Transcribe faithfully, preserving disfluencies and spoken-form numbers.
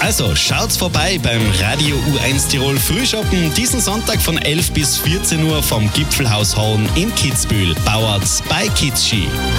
Also schaut's vorbei beim Radio U eins Tirol Frühschoppen diesen Sonntag von elf bis vierzehn Uhr vom Gipfelhaus Hohn in Kitzbühel. Powered bei Kitzski.